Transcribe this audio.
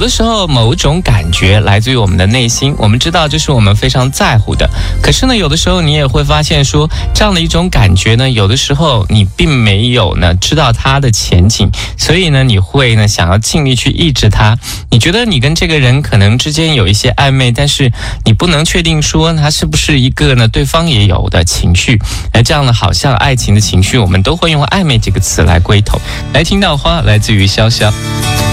的时候某种感觉来自于我们的内心，我们知道这是我们非常在乎的，可是呢有的时候你也会发现说，这样的一种感觉呢，有的时候你并没有呢知道它的前景，所以呢你会呢想要尽力去抑制它。你觉得你跟这个人可能之间有一些暧昧，但是你不能确定说他是不是一个呢对方也有的情绪，而这样呢好像爱情的情绪我们都会用暧昧这个词来归头。来听到花来自于潇潇。